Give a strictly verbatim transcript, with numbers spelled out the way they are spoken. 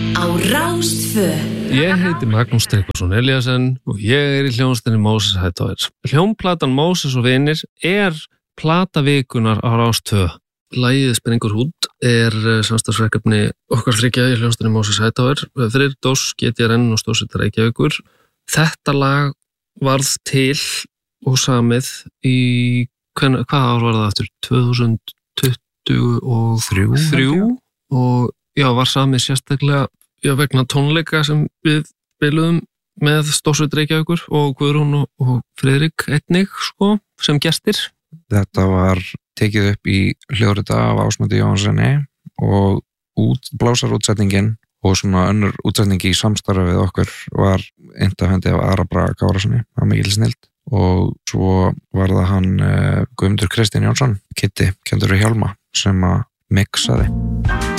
á Rás tvö. Ég heiti Magnús Tryggvason Eliasson og ég er í hljómsveitinni Moses Hightower. Hljómplatan Moses og vinir er plata vikunar á Rás tvö. Lagið Springur hút er samstarfsverkefni okkar þriggja í hljómsveitinni Moses Hightower, Friðrik Dós, G T R N og Stórsveitar Reykjavíkur. Þetta lag varð til og samið í, hven, hvað ár var það aftur? tvö þúsund tuttugu og þrjú og já, var samið sérstaklega já, vegna tónleika sem við spiluðum með Stórsveitar Reykjavíkur og Guðrún og, og Friðrik einnig, sko, sem gestir. Þetta var tekið upp í hljóðrita af Ásmundi Jóhanssoni og út, blásarútsetningin og svona önnur útsetning í samstarfi við okkur var eintafendi af Ara Braga Kárasoni, það var mikil snild og svo var það hann uh, Guðmundur Kristinn Jónsson, Kitti, kenndur við Hjálma, sem að mixaði.